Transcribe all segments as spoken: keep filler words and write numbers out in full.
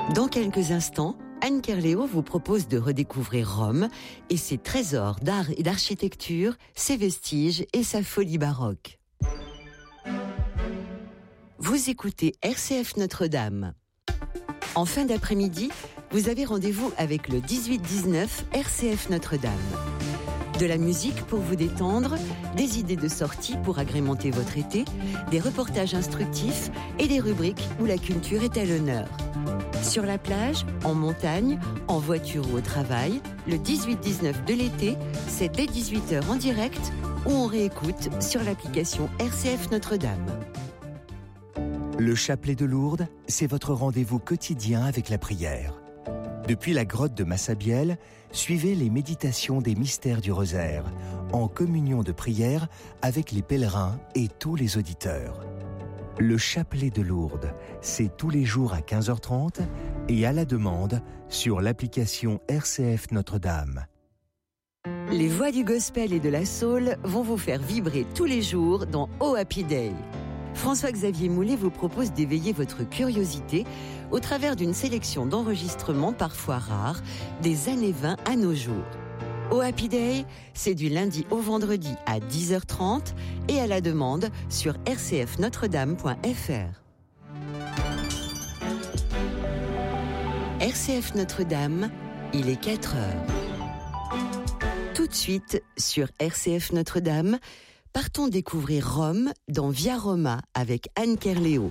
Dans quelques instants, Anne Kerléo vous propose de redécouvrir Rome et ses trésors d'art et d'architecture, ses vestiges et sa folie baroque. Vous écoutez R C F Notre-Dame. En fin d'après-midi, vous avez rendez-vous avec le dix-huit dix-neuf R C F Notre-Dame. De la musique pour vous détendre, des idées de sortie pour agrémenter votre été, des reportages instructifs et des rubriques où la culture est à l'honneur. Sur la plage, en montagne, en voiture ou au travail, le dix-huit dix-neuf de l'été, c'est dès dix-huit heures en direct ou on réécoute sur l'application R C F Notre-Dame. Le chapelet de Lourdes, c'est votre rendez-vous quotidien avec la prière. Depuis la grotte de Massabielle, suivez les méditations des mystères du rosaire, en communion de prière avec les pèlerins et tous les auditeurs. Le chapelet de Lourdes, c'est tous les jours à quinze heures trente et à la demande sur l'application R C F Notre-Dame. Les voix du gospel et de la soul vont vous faire vibrer tous les jours dans Oh Happy Day. François-Xavier Moulet vous propose d'éveiller votre curiosité au travers d'une sélection d'enregistrements parfois rares des années vingt à nos jours. Oh Happy Day, c'est du lundi au vendredi à dix heures trente et à la demande sur r c f notre dame point f r. R C F Notre-Dame, il est quatre heures. Tout de suite, sur R C F Notre-Dame, partons découvrir Rome dans Via Roma avec Anne Kerléo.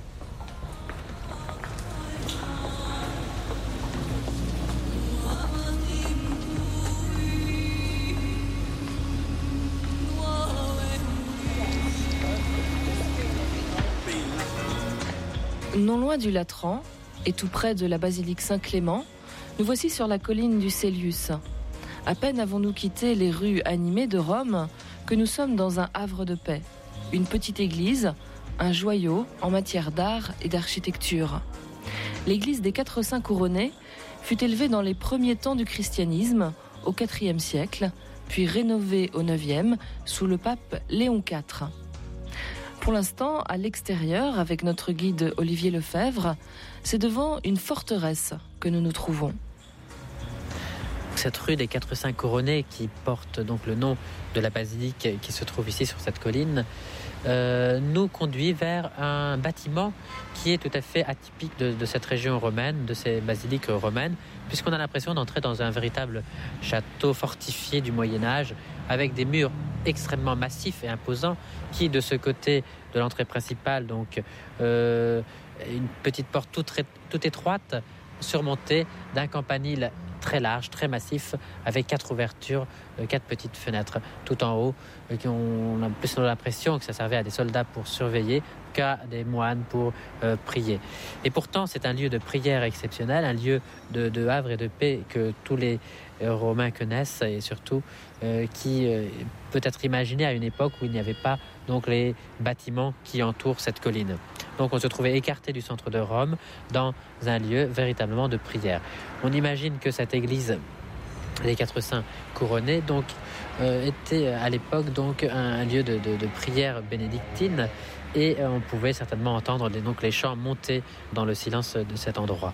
Non loin du Latran, et tout près de la basilique Saint-Clément, nous voici sur la colline du Célius. À peine avons-nous quitté les rues animées de Rome que nous sommes dans un havre de paix, une petite église, un joyau en matière d'art et d'architecture. L'église des Quatre Saints Couronnés fut élevée dans les premiers temps du christianisme, au quatrième siècle, puis rénovée au neuvième sous le pape Léon quatre. Pour l'instant, à l'extérieur, avec notre guide Olivier Lefebvre, c'est devant une forteresse que nous nous trouvons. Cette rue des Quatre Saints Couronnés, qui porte donc le nom de la basilique qui se trouve ici sur cette colline, euh, nous conduit vers un bâtiment qui est tout à fait atypique de, de cette région romaine, de ces basiliques romaines, puisqu'on a l'impression d'entrer dans un véritable château fortifié du Moyen-Âge, avec des murs extrêmement massifs et imposants, qui de ce côté de l'entrée principale, donc euh, une petite porte toute, toute étroite, surmontée d'un campanile très large, très massif, avec quatre ouvertures, quatre petites fenêtres tout en haut. On a plus l'impression que ça servait à des soldats pour surveiller qu'à des moines pour euh, prier. Et pourtant, c'est un lieu de prière exceptionnel, un lieu de, de havre et de paix que tous les euh, Romains connaissent, et surtout euh, qui euh, peut être imaginé à une époque où il n'y avait pas donc les bâtiments qui entourent cette colline. Donc on se trouvait écarté du centre de Rome, dans un lieu véritablement de prière. On imagine que cette église des Quatre Saints Couronnés donc, euh, était à l'époque donc, un, un lieu de, de, de prière bénédictine, et euh, on pouvait certainement entendre les, donc, les chants monter dans le silence de cet endroit.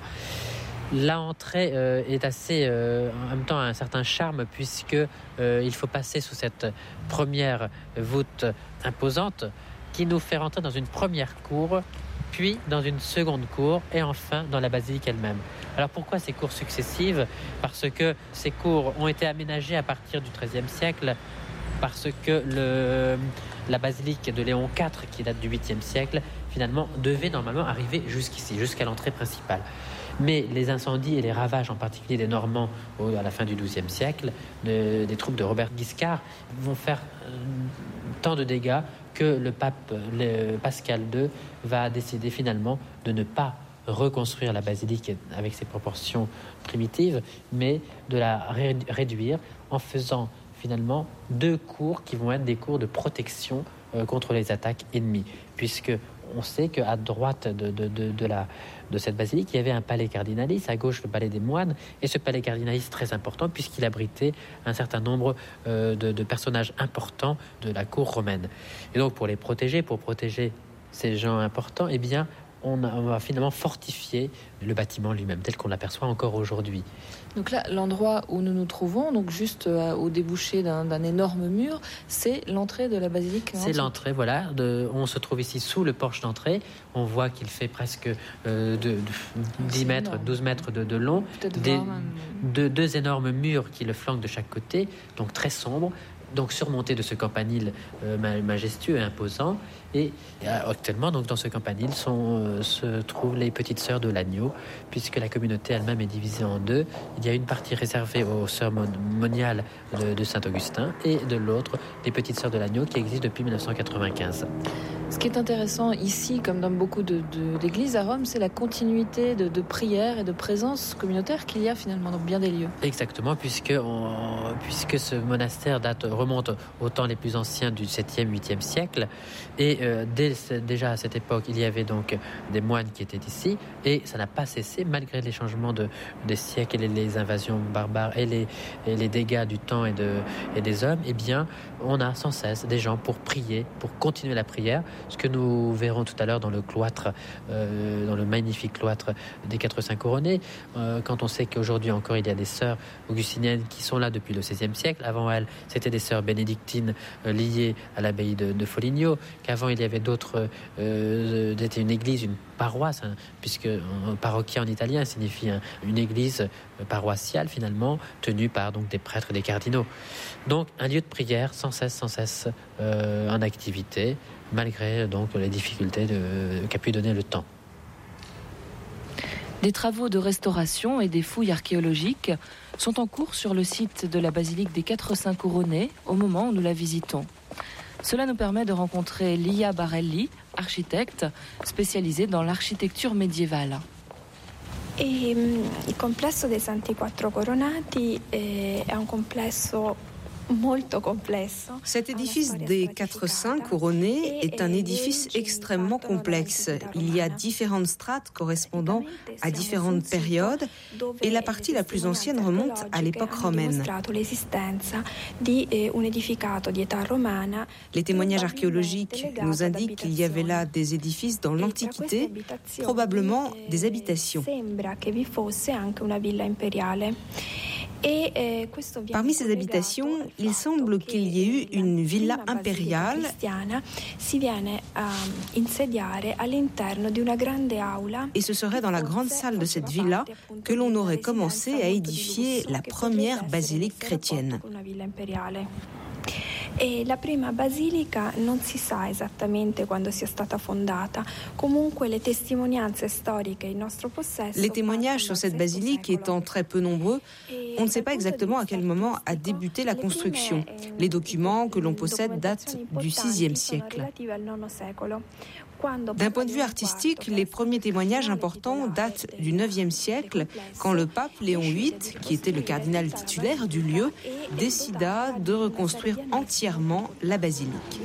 L'entrée euh, est assez, euh, en même temps, un certain charme, puisque euh, il faut passer sous cette première voûte imposante, qui nous fait rentrer dans une première cour, puis dans une seconde cour, et enfin dans la basilique elle-même. Alors pourquoi ces cours successives ? Parce que ces cours ont été aménagées à partir du treizième siècle, parce que le, la basilique de Léon quatre, qui date du huitième siècle, finalement devait normalement arriver jusqu'ici, jusqu'à l'entrée principale. Mais les incendies et les ravages, en particulier des Normands à la fin du douzième siècle, de, des troupes de Robert Guiscard, vont faire euh, tant de dégâts que le pape le Pascal deux va décider finalement de ne pas reconstruire la basilique avec ses proportions primitives, mais de la ré- réduire en faisant finalement deux cours qui vont être des cours de protection euh, contre les attaques ennemies, puisque on sait qu'à droite de, de, de, de, la, de cette basilique, il y avait un palais cardinalis, à gauche le palais des moines, et ce palais cardinalis très important puisqu'il abritait un certain nombre euh, de, de personnages importants de la cour romaine. Et donc pour les protéger, pour protéger ces gens importants, eh bien, on a, on va finalement fortifier le bâtiment lui-même, tel qu'on l'aperçoit encore aujourd'hui. Donc là, l'endroit où nous nous trouvons, donc juste euh, au débouché d'un, d'un énorme mur, c'est l'entrée de la basilique. C'est l'entrée, voilà. De, on se trouve ici sous le porche d'entrée. On voit qu'il fait presque euh, de, de dix mètres, énorme. douze mètres de, de long. Des, de, deux énormes murs qui le flanquent de chaque côté, donc très sombres. Donc surmonté de ce campanile euh, majestueux et imposant. Et euh, actuellement, donc, dans ce campanile sont, euh, se trouvent les petites sœurs de l'agneau, puisque la communauté elle-même est divisée en deux. Il y a une partie réservée aux sœurs moniales de, de Saint-Augustin et de l'autre, les petites sœurs de l'agneau qui existent depuis dix-neuf cent quatre-vingt-quinze. Ce qui est intéressant ici, comme dans beaucoup de, de, d'églises à Rome, c'est la continuité de, de prières et de présence communautaire qu'il y a finalement dans bien des lieux. Exactement, puisque, on, puisque ce monastère date, remonte aux temps les plus anciens du septième, huitième siècle. Et euh, dès, déjà à cette époque, il y avait donc des moines qui étaient ici. Et ça n'a pas cessé, malgré les changements de, des siècles et les invasions barbares et les, et les dégâts du temps et, de, et des hommes. Eh bien, on a sans cesse des gens pour prier, pour continuer la prière. Ce que nous verrons tout à l'heure dans le cloître, euh, dans le magnifique cloître des quatre saints couronnés, euh, quand on sait qu'aujourd'hui encore il y a des sœurs augustiniennes qui sont là depuis le seizième siècle. Avant elles, c'était des sœurs bénédictines euh, liées à l'abbaye de, de Foligno, qu'avant il y avait d'autres, euh, c'était une église, une paroisse, hein, puisque euh, parroquia en italien signifie hein, une église euh, paroissiale finalement, tenue par donc des prêtres et des cardinaux. Donc un lieu de prière sans cesse, sans cesse euh, en activité, malgré donc les difficultés de, qu'a pu donner le temps. Des travaux de restauration et des fouilles archéologiques sont en cours sur le site de la basilique des Quatre Saints Couronnés au moment où nous la visitons. Cela nous permet de rencontrer Lia Barelli, architecte spécialisée dans l'architecture médiévale. E, il complesso dei Santi Quattro Coronati è un complesso molto complesso. Cet édifice des Quatre Saints couronnés est un édifice extrêmement complexe. Il y a différentes strates correspondant à différentes périodes et la partie la plus ancienne remonte à l'époque romaine. Les témoignages archéologiques nous indiquent qu'il y avait là des édifices dans l'Antiquité, probablement des habitations. Parmi ces habitations, il semble qu'il y ait eu une villa impériale et ce serait dans la grande salle de cette villa que l'on aurait commencé à édifier la première basilique chrétienne. E la prima basilica non si sa esattamente quando sia stata fondata. Comunque le testimonianze storiche in nostro possesso. Les témoignages sur cette basilique étant très peu nombreux, on ne sait pas exactement à quel moment a débuté la construction. Les documents que l'on possède datent du sixième siècle. D'un point de vue artistique, les premiers témoignages importants datent du neuvième siècle, quand le pape Léon huit, qui était le cardinal titulaire du lieu, décida de reconstruire entièrement la basilique.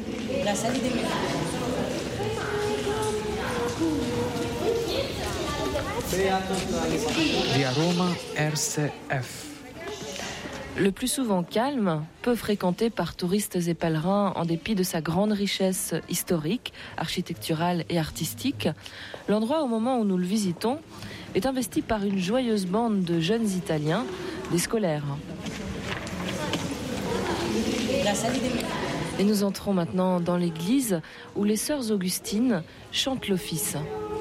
Via Roma R C F. Le plus souvent calme, peu fréquenté par touristes et pèlerins en dépit de sa grande richesse historique, architecturale et artistique, l'endroit au moment où nous le visitons est investi par une joyeuse bande de jeunes Italiens, des scolaires. Et nous entrons maintenant dans l'église où les sœurs Augustines chantent l'office.